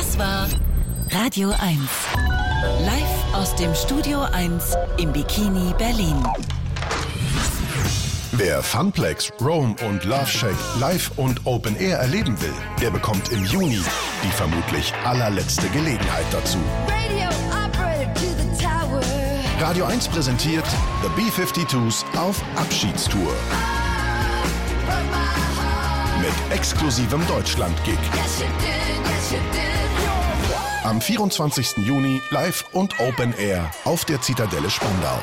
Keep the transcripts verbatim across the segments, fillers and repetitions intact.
Das war Radio eins. Live aus dem Studio eins im Bikini Berlin. Wer Funplex, Rome und Love Shack live und Open Air erleben will, der bekommt im Juni die vermutlich allerletzte Gelegenheit dazu. Radio eins präsentiert The B fünfundfünfzigers auf Abschiedstour. Mit exklusivem Deutschland-Gig. Am vierundzwanzigsten Juni live und Open Air auf der Zitadelle Spandau.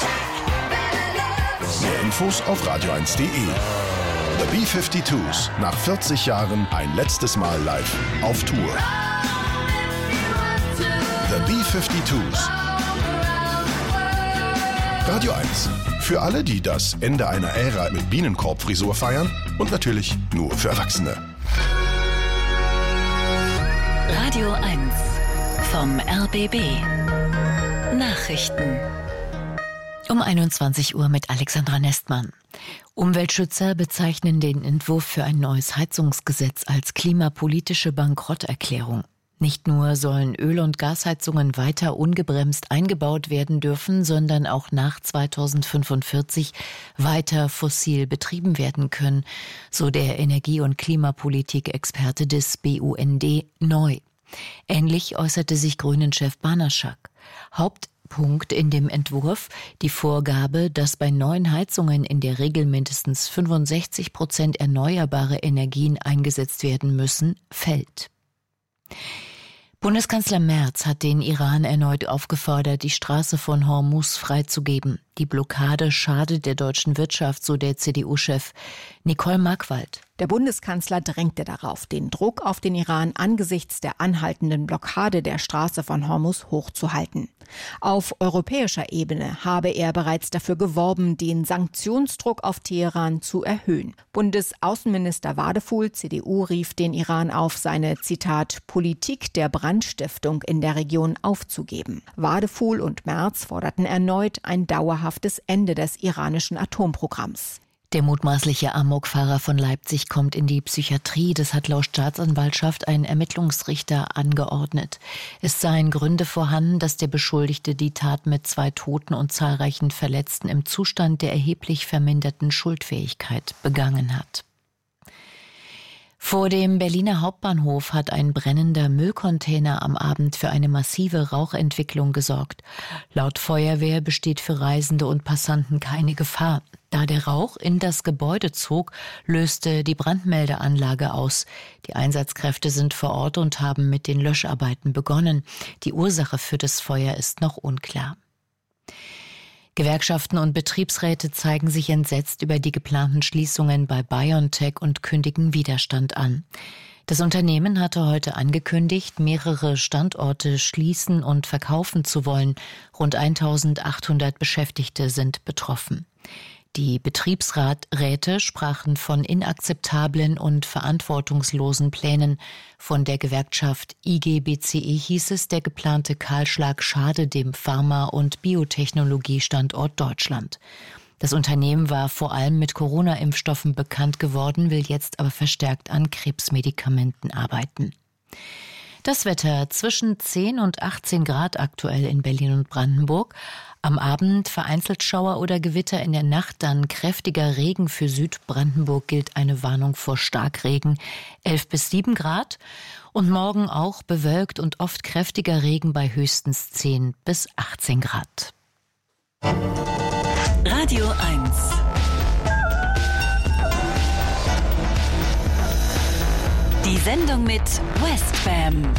Mehr Infos auf radio eins punkt de. The B fünfundfünfzigers, nach vierzig Jahren ein letztes Mal live auf Tour. The B fünfundfünfzigers. Radio eins. Für alle, die das Ende einer Ära mit Bienenkorbfrisur feiern und natürlich nur für Erwachsene. Radio eins vom R B B. Nachrichten. Um einundzwanzig Uhr mit Alexandra Nestmann. Umweltschützer bezeichnen den Entwurf für ein neues Heizungsgesetz als klimapolitische Bankrotterklärung. Nicht nur sollen Öl- und Gasheizungen weiter ungebremst eingebaut werden dürfen, sondern auch nach zweitausendfünfundvierzig weiter fossil betrieben werden können, so der Energie- und Klimapolitik-Experte des B U N D neu. Ähnlich äußerte sich Grünen-Chef Banaschak. Hauptpunkt in dem Entwurf die Vorgabe, dass bei neuen Heizungen in der Regel mindestens fünfundsechzig Prozent erneuerbare Energien eingesetzt werden müssen, fällt. Bundeskanzler Merz hat den Iran erneut aufgefordert, die Straße von Hormuz freizugeben. Die Blockade schadet der deutschen Wirtschaft, so der C D U-Chef Nicole Markwald. Der Bundeskanzler drängte darauf, den Druck auf den Iran angesichts der anhaltenden Blockade der Straße von Hormuz hochzuhalten. Auf europäischer Ebene habe er bereits dafür geworben, den Sanktionsdruck auf Teheran zu erhöhen. Bundesaußenminister Wadefuhl, C D U, rief den Iran auf, seine, Zitat, Politik der Brandstiftung in der Region aufzugeben. Wadefuhl und Merz forderten erneut ein dauerhaftes Ende des iranischen Atomprogramms. Der mutmaßliche Amokfahrer von Leipzig kommt in die Psychiatrie. Das hat laut Staatsanwaltschaft ein Ermittlungsrichter angeordnet. Es seien Gründe vorhanden, dass der Beschuldigte die Tat mit zwei Toten und zahlreichen Verletzten im Zustand der erheblich verminderten Schuldfähigkeit begangen hat. Vor dem Berliner Hauptbahnhof hat ein brennender Müllcontainer am Abend für eine massive Rauchentwicklung gesorgt. Laut Feuerwehr besteht für Reisende und Passanten keine Gefahr. Da der Rauch in das Gebäude zog, löste die Brandmeldeanlage aus. Die Einsatzkräfte sind vor Ort und haben mit den Löscharbeiten begonnen. Die Ursache für das Feuer ist noch unklar. Gewerkschaften und Betriebsräte zeigen sich entsetzt über die geplanten Schließungen bei BioNTech und kündigen Widerstand an. Das Unternehmen hatte heute angekündigt, mehrere Standorte schließen und verkaufen zu wollen. Rund eintausendachthundert Beschäftigte sind betroffen. Die Betriebsräte sprachen von inakzeptablen und verantwortungslosen Plänen. Von der Gewerkschaft I G B C E hieß es, der geplante Kahlschlag schade dem Pharma- und Biotechnologiestandort Deutschland. Das Unternehmen war vor allem mit Corona-Impfstoffen bekannt geworden, will jetzt aber verstärkt an Krebsmedikamenten arbeiten. Das Wetter zwischen zehn und achtzehn Grad aktuell in Berlin und Brandenburg. Am Abend vereinzelt Schauer oder Gewitter, in der Nacht dann kräftiger Regen. Für Südbrandenburg gilt eine Warnung vor Starkregen, elf bis sieben Grad. Und morgen auch bewölkt und oft kräftiger Regen bei höchstens zehn bis achtzehn Grad. Radio eins. Die Sendung mit Westbam.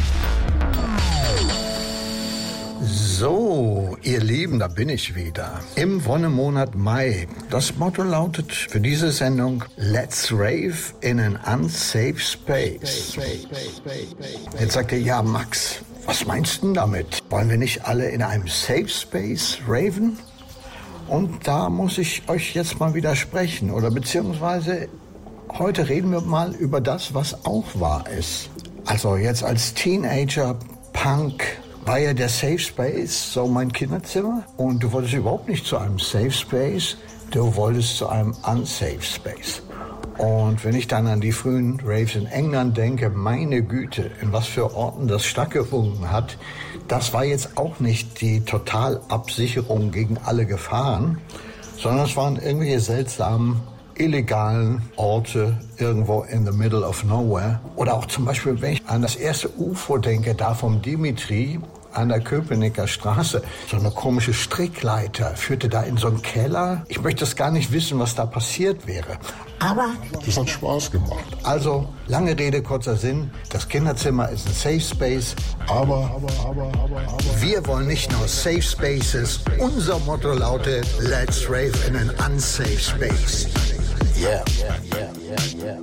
So, ihr Lieben, da bin ich wieder. Im Wonnemonat Mai. Das Motto lautet für diese Sendung: Let's rave in an unsafe space. Jetzt sagt ihr, ja Max, was meinst du denn damit? Wollen wir nicht alle in einem Safe Space raven? Und da muss ich euch jetzt mal widersprechen. Oder beziehungsweise heute reden wir mal über das, was auch wahr ist. Also jetzt als Teenager, Punk, war ja der Safe Space so mein Kinderzimmer. Und du wolltest überhaupt nicht zu einem Safe Space, du wolltest zu einem Unsafe Space. Und wenn ich dann an die frühen Raves in England denke, meine Güte, in was für Orten das stattgefunden hat, das war jetzt auch nicht die Totalabsicherung gegen alle Gefahren, sondern es waren irgendwelche seltsamen, illegalen Orte irgendwo in the middle of nowhere. Oder auch zum Beispiel, wenn ich an das erste U F O denke, da vom Dimitri an der Köpenicker Straße, so eine komische Strickleiter führte da in so einen Keller. Ich möchte das gar nicht wissen, was da passiert wäre. Aber das hat Spaß gemacht. Also, lange Rede, kurzer Sinn. Das Kinderzimmer ist ein Safe Space. Aber, aber, aber, aber, aber. Wir wollen nicht nur Safe Spaces. Unser Motto lautet, let's rave in an unsafe space. Yeah, yeah, yeah, yeah, yeah.